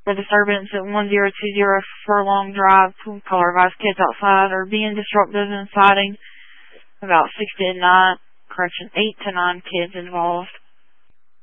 for disturbance at 1020 Furlong Drive, caller advised kids outside are being disruptive and inciting. About 6 to 9, correction, 8 to 9 kids involved.